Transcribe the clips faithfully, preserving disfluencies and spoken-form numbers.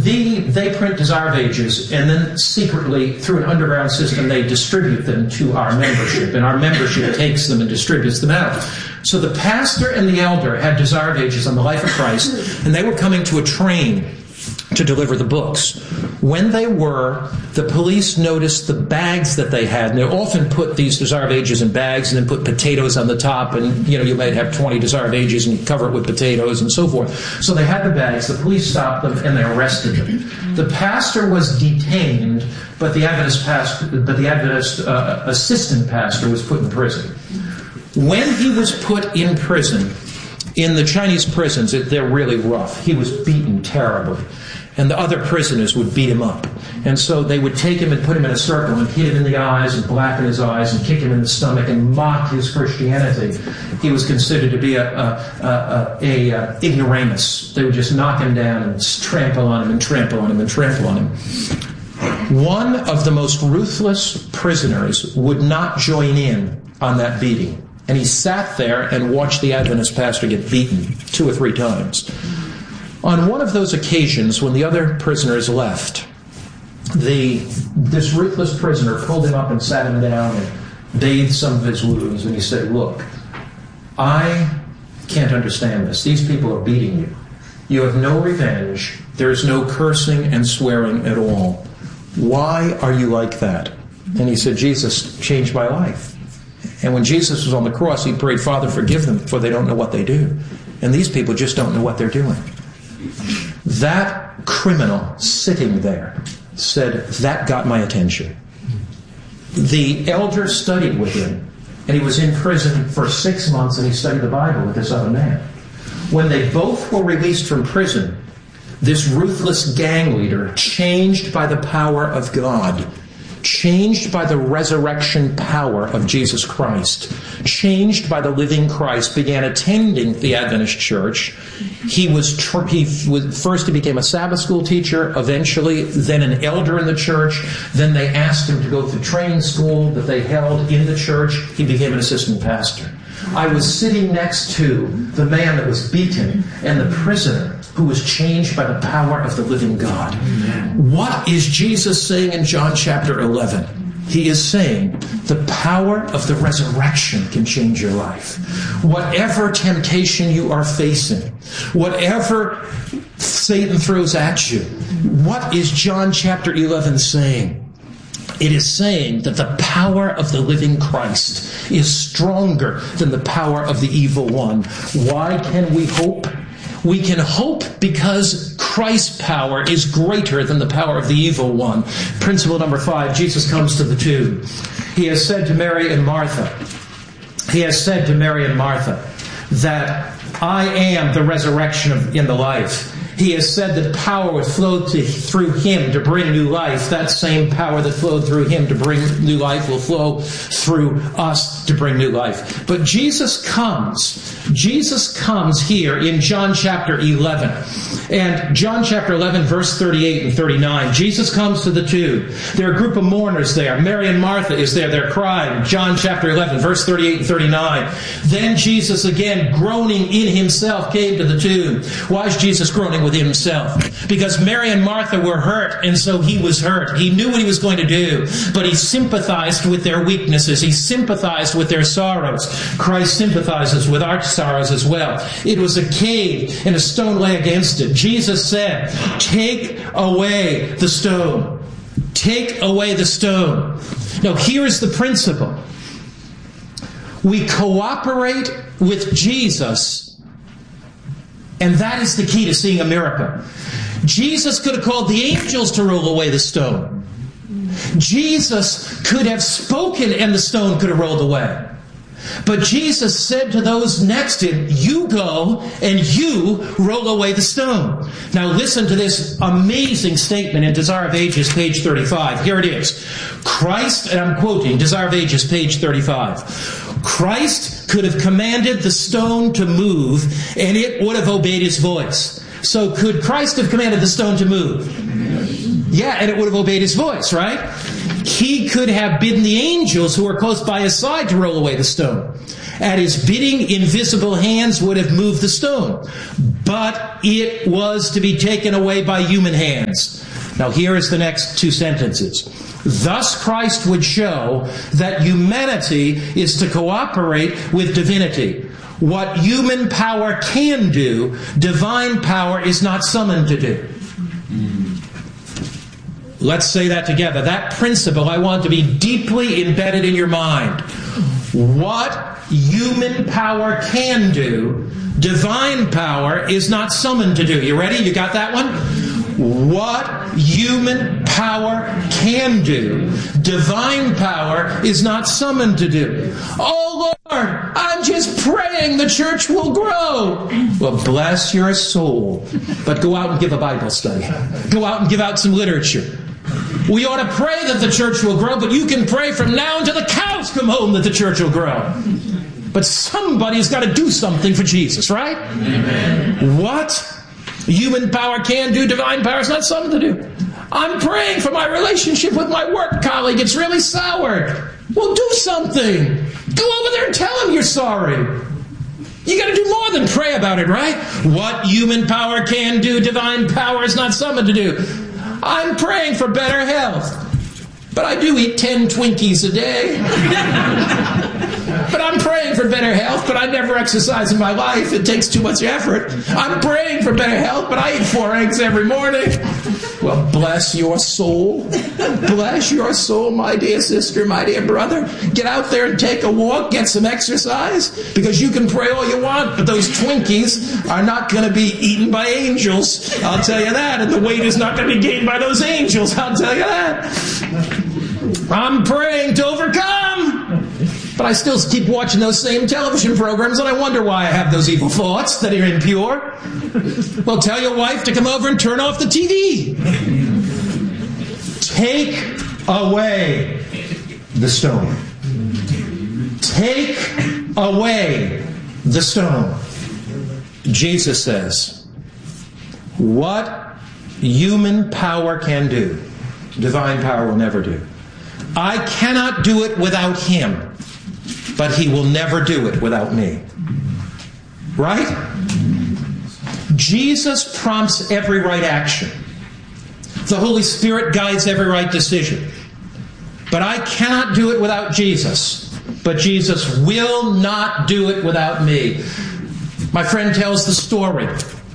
The, they print Desire of Ages, and then secretly, through an underground system, they distribute them to our membership, and our membership takes them and distributes them out. So the pastor and the elder had Desire of Ages on the life of Christ, and they were coming to a train to deliver the books. When they were, the police noticed the bags that they had, and they often put these Desire of Ages in bags and then put potatoes on the top, and you know, you might have twenty Desire of Ages and you cover it with potatoes and so forth. So they had the bags, the police stopped them, and they arrested them. The pastor was detained, but the Adventist pastor, but the Adventist uh, assistant pastor was put in prison. When he was put in prison, in the Chinese prisons, they're really rough. He was beaten terribly. And the other prisoners would beat him up. And so they would take him and put him in a circle and hit him in the eyes and blacken his eyes and kick him in the stomach and mock his Christianity. He was considered to be a, a, a, a, a ignoramus. They would just knock him down and trample on him and trample on him and trample on him. One of the most ruthless prisoners would not join in on that beating. And he sat there and watched the Adventist pastor get beaten two or three times. On one of those occasions, when the other prisoners left, the this ruthless prisoner pulled him up and sat him down and bathed some of his wounds. And he said, "Look, I can't understand this. These people are beating you. You have no revenge. There is no cursing and swearing at all. Why are you like that?" And he said, "Jesus changed my life. And when Jesus was on the cross, he prayed, 'Father, forgive them, for they don't know what they do.' And these people just don't know what they're doing." That criminal sitting there said, "That got my attention." The elder studied with him, and he was in prison for six months, and he studied the Bible with this other man. When they both were released from prison, this ruthless gang leader, changed by the power of God, changed by the resurrection power of Jesus Christ, changed by the living Christ, began attending the Adventist church. He was, tr- he was first he became a Sabbath school teacher, eventually then an elder in the church. Then they asked him to go through training school that they held in the church. He became an assistant pastor. I was sitting next to the man that was beaten and the prisoner who was changed by the power of the living God. Amen. What is Jesus saying in John chapter eleven? He is saying the power of the resurrection can change your life. Whatever temptation you are facing, whatever Satan throws at you, what is John chapter eleven saying? It is saying that the power of the living Christ is stronger than the power of the evil one. Why can we hope? We can hope because Christ's power is greater than the power of the evil one. Principle number five, Jesus comes to the tomb. He has said to Mary and Martha, He has said to Mary and Martha that I am the resurrection of, in the life. He has said that power would flow to, through Him to bring new life. That same power that flowed through Him to bring new life will flow through us to bring new life. But Jesus comes. Jesus comes here in John chapter eleven. And John chapter eleven, verse thirty-eight and thirty-nine. Jesus comes to the tomb. There are a group of mourners there. Mary and Martha is there. They're crying. John chapter eleven, verse thirty-eight and thirty-nine. Then Jesus, again, groaning in Himself, came to the tomb. Why is Jesus groaning with Himself? Because Mary and Martha were hurt, and so He was hurt. He knew what He was going to do, but He sympathized with their weaknesses. He sympathized with their sorrows. Christ sympathizes with our sorrows as well. It was a cave, and a stone lay against it. Jesus said, "Take away the stone. Take away the stone." Now, here is the principle. We cooperate with Jesus, and that is the key to seeing a miracle. Jesus could have called the angels to roll away the stone. Jesus could have spoken and the stone could have rolled away. But Jesus said to those next to Him, "You go and you roll away the stone." Now listen to this amazing statement in Desire of Ages, page thirty-five. Here it is. Christ, and I'm quoting Desire of Ages, page thirty-five. Christ could have commanded the stone to move, and it would have obeyed His voice. So could Christ have commanded the stone to move? Yeah, and it would have obeyed His voice, right? He could have bidden the angels who were close by His side to roll away the stone. At His bidding, invisible hands would have moved the stone. but it was to be taken away by human hands. Now here is the next two sentences. Thus Christ would show that humanity is to cooperate with divinity. What human power can do, divine power is not summoned to do. Let's say that together. That principle I want to be deeply embedded in your mind. What human power can do, divine power is not summoned to do. You ready? You got that one? What human power can do, divine power is not summoned to do. Oh Lord, I'm just praying the church will grow. Well, bless your soul. But go out and give a Bible study. Go out and give out some literature. We ought to pray that the church will grow, but you can pray from now until the cows come home that the church will grow. But somebody's got to do something for Jesus, right? Amen. What human power can do, divine power is not something to do. I'm praying for my relationship with my work colleague. It's really soured. Well, do something. Go over there and tell him you're sorry. You got to do more than pray about it, right? What human power can do, divine power is not something to do. I'm praying for better health, but I do eat ten Twinkies a day. But I'm praying for better health, but I never exercise in my life. It takes too much effort. I'm praying for better health, but I eat four eggs every morning. Well, bless your soul. Bless your soul, my dear sister, my dear brother. Get out there and take a walk, get some exercise, because you can pray all you want, but those Twinkies are not going to be eaten by angels. I'll tell you that. And the weight is not going to be gained by those angels. I'll tell you that. I'm praying to overcome. But I still keep watching those same television programs, and I wonder why I have those evil thoughts that are impure. Well, tell your wife to come over and turn off the T V. Take away the stone. Take away the stone. Jesus says, what human power can do, divine power will never do. I cannot do it without Him, but He will never do it without me. Right? Jesus prompts every right action. The Holy Spirit guides every right decision. But I cannot do it without Jesus. But Jesus will not do it without me. My friend tells the story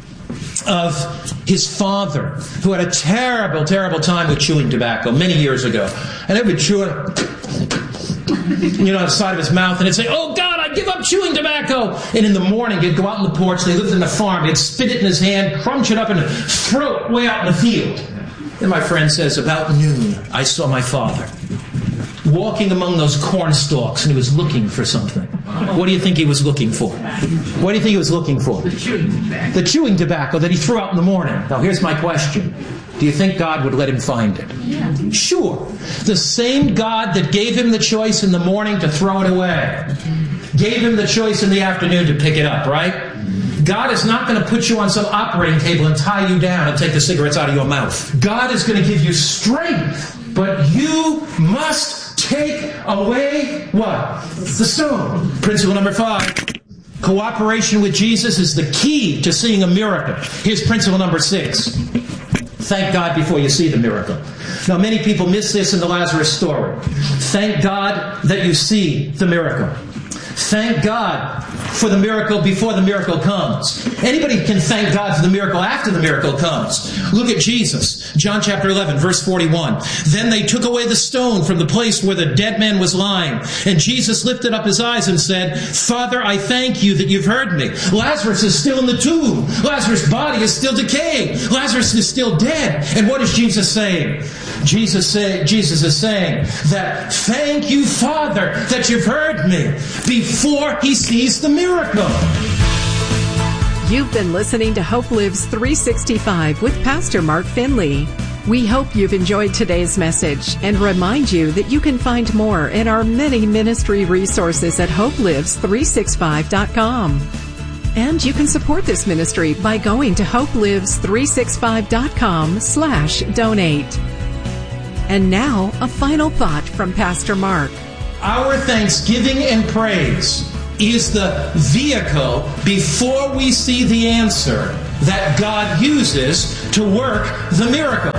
of his father, who had a terrible, terrible time with chewing tobacco many years ago. And he would chew it, you know, on the side of his mouth, and he'd say, "Oh God, I give up chewing tobacco." And in the morning, he'd go out on the porch. They lived in a farm. He'd spit it in his hand, crunch it up, and throw it way out in the field. And my friend says, about noon, I saw my father walking among those corn stalks, and he was looking for something. What do you think he was looking for? What do you think he was looking for? The chewing tobacco. The chewing tobacco that he threw out in the morning. Now, here's my question. Do you think God would let him find it? Yeah. Sure. The same God that gave him the choice in the morning to throw it away gave him the choice in the afternoon to pick it up, right? God is not going to put you on some operating table and tie you down and take the cigarettes out of your mouth. God is going to give you strength, but you must take away what? The stone. Principle number five. Cooperation with Jesus is the key to seeing a miracle. Here's principle number six. Thank God before you see the miracle. Now, many people miss this in the Lazarus story. Thank God that you see the miracle. Thank God for the miracle before the miracle comes. Anybody can thank God for the miracle after the miracle comes. Look at Jesus. John chapter eleven, verse forty-one. Then they took away the stone from the place where the dead man was lying. And Jesus lifted up his eyes and said, Father, I thank you that you've heard me. Lazarus is still in the tomb. Lazarus' body is still decaying. Lazarus is still dead. And what is Jesus saying? Jesus say, Jesus is saying that, thank you, Father, that you've heard me, before he sees the miracle. You've been listening to Hope Lives three sixty-five with Pastor Mark Finley. We hope you've enjoyed today's message and remind you that you can find more in our many ministry resources at hope lives three sixty-five dot com. And you can support this ministry by going to hope lives three sixty-five dot com slash donate. And now, a final thought from Pastor Mark. Our thanksgiving and praise is the vehicle before we see the answer that God uses to work the miracle.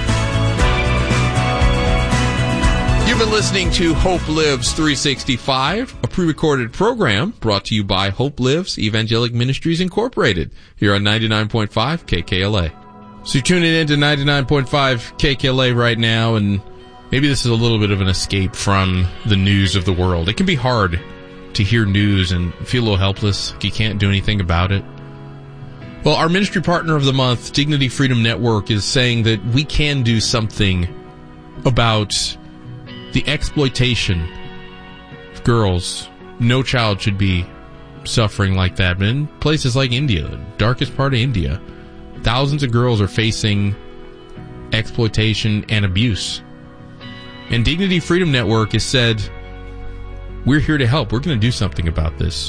You've been listening to Hope Lives three sixty-five, a pre-recorded program brought to you by Hope Lives Evangelic Ministries Incorporated, here on ninety-nine point five K K L A. So you're tuning in to ninety-nine point five K K L A right now, and maybe this is a little bit of an escape from the news of the world. It can be hard to hear news and feel a little helpless if you can't do anything about it. Well, our ministry partner of the month, Dignity Freedom Network, is saying that we can do something about the exploitation of girls. No child should be suffering like that. But in places like India, the darkest part of India, thousands of girls are facing exploitation and abuse. And Dignity Freedom Network has said, we're here to help. We're going to do something about this.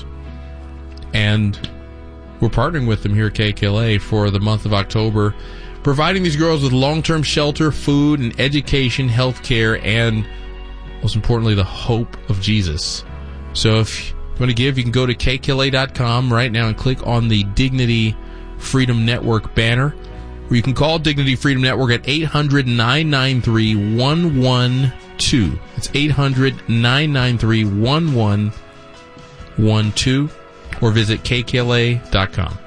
And we're partnering with them here at K K L A for the month of October, providing these girls with long-term shelter, food, and education, health care, and most importantly, the hope of Jesus. So if you want to give, you can go to K K L A dot com right now and click on the Dignity Freedom Network banner, or you can call Dignity Freedom Network at eight hundred, nine nine three, one one two. It's eight hundred, nine nine three, one one one two, or visit K K L A dot com.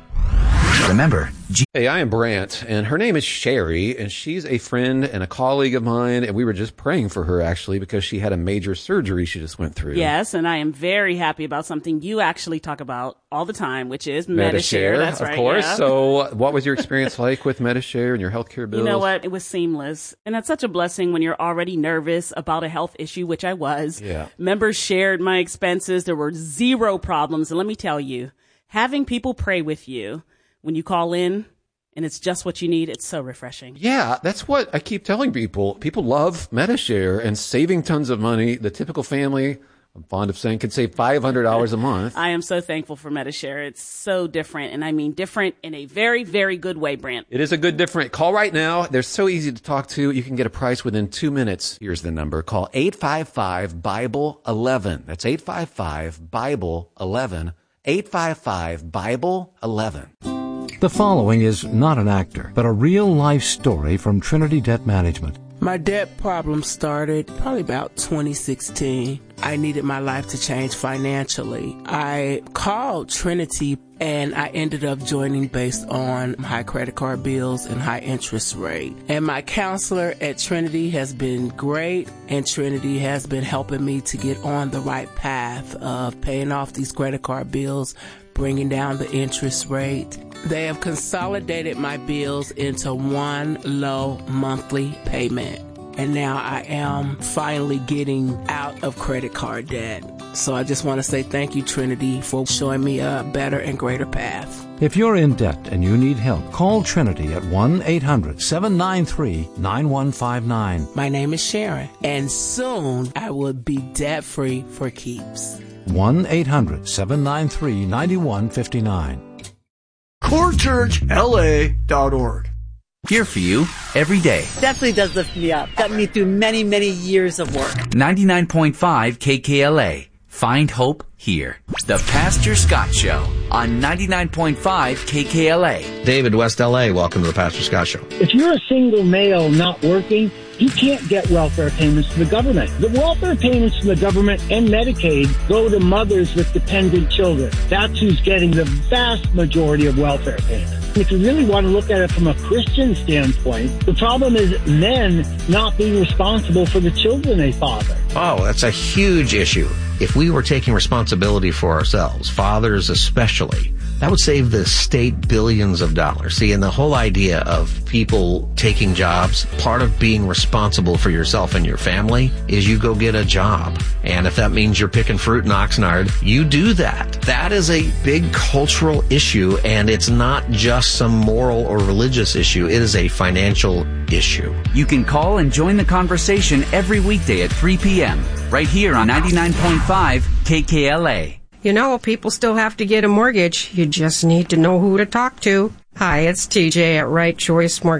Remember, G- Hey, I am Brant, and her name is Sherry, and she's a friend and a colleague of mine, and we were just praying for her, actually, because she had a major surgery she just went through. Yes, and I am very happy about something you actually talk about all the time, which is Medi-Share. That's of right, course. yeah. So what was your experience like with Medi-Share and your healthcare bills? You know what? It was seamless. And that's such a blessing when you're already nervous about a health issue, which I was. Yeah. Members shared my expenses. There were zero problems. And let me tell you, having people pray with you when you call in and it's just what you need, it's so refreshing. Yeah, that's what I keep telling people. People love Medi-Share and saving tons of money. The typical family, I'm fond of saying, could save five hundred dollars a month. I am so thankful for Medi-Share. It's so different, and I mean different in a very, very good way, Brant. It is a good different. Call right now. They're so easy to talk to. You can get a price within two minutes. Here's the number. Call eight five five, Bible eleven. That's eight five five, Bible eleven. eight five five, Bible eleven. The following is not an actor, but a real-life story from Trinity Debt Management. My debt problem started probably about twenty sixteen. I needed my life to change financially. I called Trinity and I ended up joining based on high credit card bills and high interest rate. And my counselor at Trinity has been great, and Trinity has been helping me to get on the right path of paying off these credit card bills, bringing down the interest rate. They have consolidated my bills into one low monthly payment. And now I am finally getting out of credit card debt. So I just want to say thank you, Trinity, for showing me a better and greater path. If you're in debt and you need help, call Trinity at one eight hundred, seven nine three, nine one five nine. My name is Sharon, and soon I will be debt-free for keeps. one eight hundred, seven nine three, nine one five nine. core church L A dot org. Here for you every day. Definitely does lift me up. Got me through many, many years of work. ninety-nine point five K K L A. Find hope here. The Pastor Scott Show on ninety-nine point five K K L A. David, West L A, welcome to the Pastor Scott Show. If you're a single male not working, you can't get welfare payments from the government. The welfare payments from the government and Medicaid go to mothers with dependent children. That's who's getting the vast majority of welfare payments. If you really want to look at it from a Christian standpoint, the problem is men not being responsible for the children they father. Oh, that's a huge issue. If we were taking responsibility for ourselves, fathers especially, that would save the state billions of dollars. See, and the whole idea of people taking jobs, part of being responsible for yourself and your family is you go get a job. And if that means you're picking fruit in Oxnard, you do that. That is a big cultural issue, and it's not just some moral or religious issue. It is a financial issue. You can call and join the conversation every weekday at three p.m. right here on ninety-nine point five K K L A. You know, people still have to get a mortgage. You just need to know who to talk to. Hi, it's T J at Right Choice Mortgage.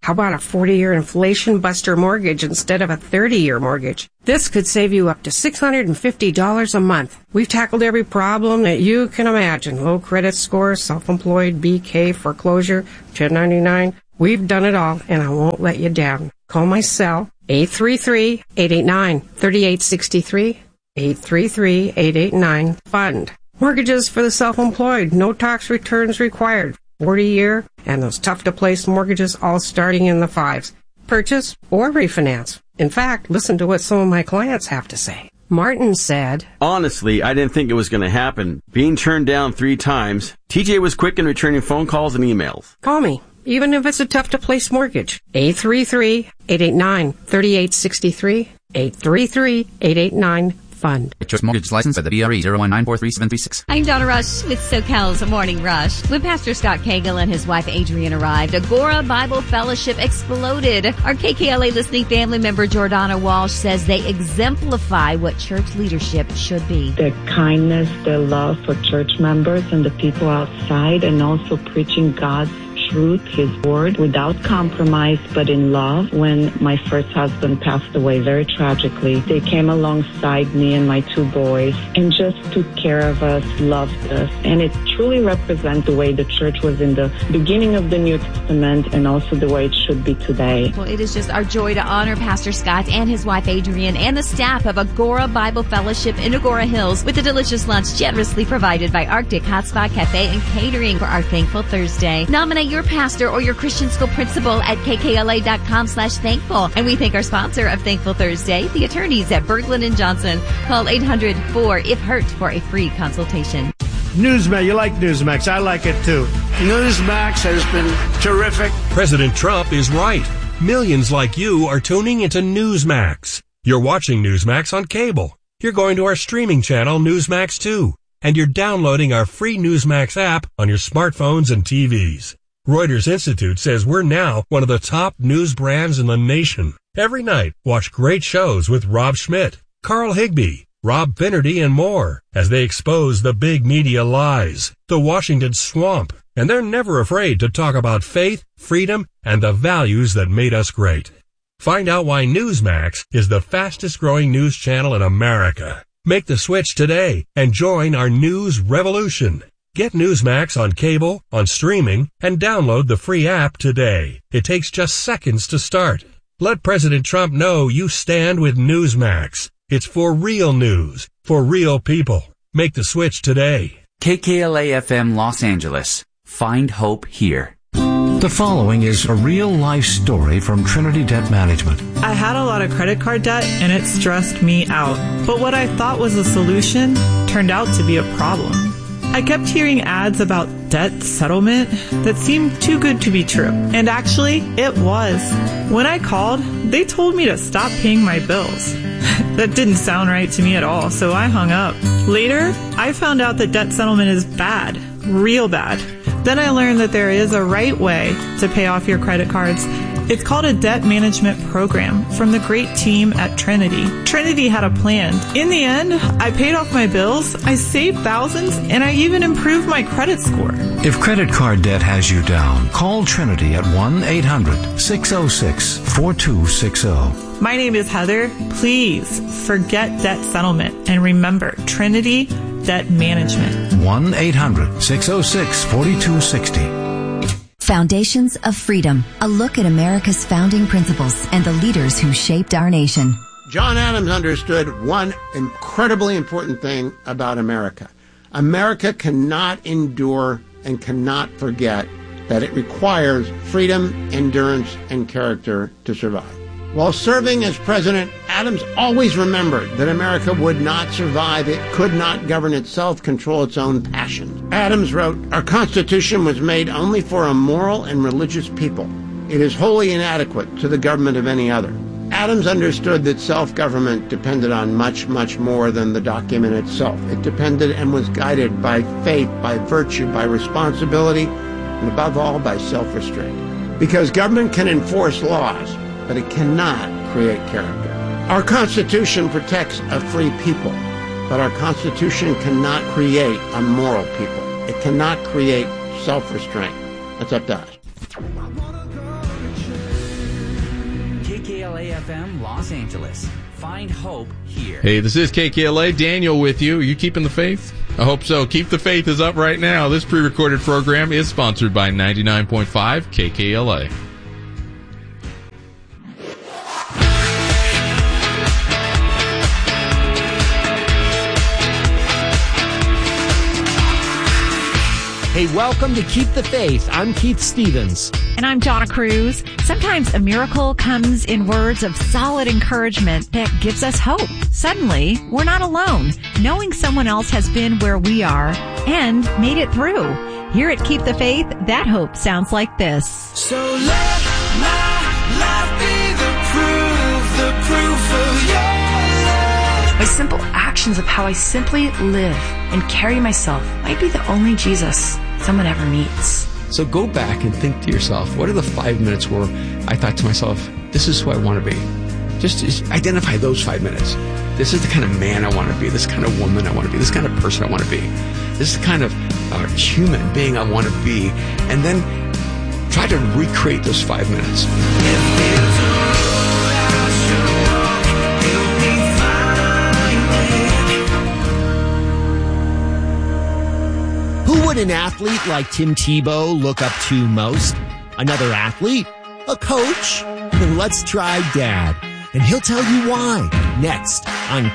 How about a forty-year inflation buster mortgage instead of a thirty-year mortgage? This could save you up to six hundred fifty dollars a month. We've tackled every problem that you can imagine. Low credit score, self-employed, B K, foreclosure, ten ninety-nine. We've done it all, and I won't let you down. Call my cell, eight three three, eight eight nine, three eight six three, eight three three, eight eight nine, FUND. Mortgages for the self-employed, no tax returns required. forty-year, and those tough-to-place mortgages all starting in the fives. Purchase or refinance. In fact, listen to what some of my clients have to say. Martin said, Honestly, I didn't think it was going to happen. Being turned down three times, T J was quick in returning phone calls and emails. Call me, even if it's a tough-to-place mortgage. eight three three, eight eight nine, three eight six three, eight three three, eight eight nine, FUND. Choice mortgage license by the B R E zero one nine four three seven three six. I'm Donna Rush with SoCal's Morning Rush. When Pastor Scott Cagle and his wife Adrian arrived, Agora Bible Fellowship exploded. Our K K L A listening family member Jordana Walsh says they exemplify what church leadership should be. Their kindness, their love for church members and the people outside, and also preaching God's truth, His word, without compromise, but in love. When my first husband passed away very tragically, they came alongside me and my two boys and just took care of us, loved us. And it truly represents the way the church was in the beginning of the New Testament and also the way it should be today. Well, it is just our joy to honor Pastor Scott and his wife Adrian and the staff of Agora Bible Fellowship in Agora Hills with a delicious lunch generously provided by Arctic Hot Spot Cafe and Catering for our Thankful Thursday. Nominate your pastor or your Christian school principal at kkla.com slash thankful. And we thank our sponsor of Thankful Thursday, the attorneys at Berglund and Johnson. Call eight hundred four if hurt for a free consultation. Newsmax, you like Newsmax. I like it too. Newsmax has been terrific. President Trump is right. Millions like you are tuning into Newsmax. You're watching Newsmax on cable. You're going to our streaming channel, Newsmax two. And you're downloading our free Newsmax app on your smartphones and T Vs. Reuters Institute says we're now one of the top news brands in the nation. Every night, watch great shows with Rob Schmidt, Carl Higbie, Rob Finnerty, and more as they expose the big media lies, the Washington swamp, and they're never afraid to talk about faith, freedom, and the values that made us great. Find out why Newsmax is the fastest growing news channel in America. Make the switch today and join our news revolution. Get Newsmax on cable, on streaming, and download the free app today. It takes just seconds to start. Let President Trump know you stand with Newsmax. It's for real news, for real people. Make the switch today. K K L A F M Los Angeles. Find hope here. The following is a real-life story from Trinity Debt Management. I had a lot of credit card debt, and it stressed me out. But what I thought was a solution turned out to be a problem. I kept hearing ads about debt settlement that seemed too good to be true. And actually, it was. When I called, they told me to stop paying my bills. That didn't sound right to me at all, so I hung up. Later, I found out that debt settlement is bad, real bad. Then I learned that there is a right way to pay off your credit cards. It's called a debt management program from the great team at Trinity. Trinity had a plan. In the end, I paid off my bills, I saved thousands, and I even improved my credit score. If credit card debt has you down, call Trinity at one eight hundred, six oh six, four two six oh. My name is Heather. Please forget debt settlement and remember Trinity Debt Management. one eight hundred, six oh six, four two six oh. Foundations of Freedom, a look at America's founding principles and the leaders who shaped our nation. John Adams understood one incredibly important thing about America. America cannot endure and cannot forget that it requires freedom, endurance, and character to survive. While serving as president, Adams always remembered that America would not survive, it could not govern itself, control its own passions. Adams wrote, "Our Constitution was made only for a moral and religious people. It is wholly inadequate to the government of any other." Adams understood that self-government depended on much, much more than the document itself. It depended and was guided by faith, by virtue, by responsibility, and above all, by self-restraint. Because government can enforce laws, but it cannot create character. Our Constitution protects a free people, but our Constitution cannot create a moral people. It cannot create self-restraint. That's up to us. K L A F M Los Angeles. Find hope here. Hey, this is K K L A. Daniel with you. Are you keeping the faith? I hope so. Keep the Faith is up right now. This pre-recorded program is sponsored by ninety-nine point five K K L A. Hey, welcome to Keep the Faith. I'm Keith Stevens. And I'm Donna Cruz. Sometimes a miracle comes in words of solid encouragement that gives us hope. Suddenly, we're not alone, knowing someone else has been where we are and made it through. Here at Keep the Faith, that hope sounds like this. So let my life be the proof, the proof of your love. My simple actions of how I simply live and carry myself might be the only Jesus someone ever meets. So go back and think to yourself, what are the five minutes where I thought to myself, this is who I want to be? Just, just identify those five minutes. This is the kind of man I want to be. This kind of woman I want to be. This kind of person I want to be. This is the kind of uh, human being I want to be. And then try to recreate those five minutes. Who would an athlete like Tim Tebow look up to most? Another athlete? A coach? Then let's try Dad. And he'll tell you why. Next on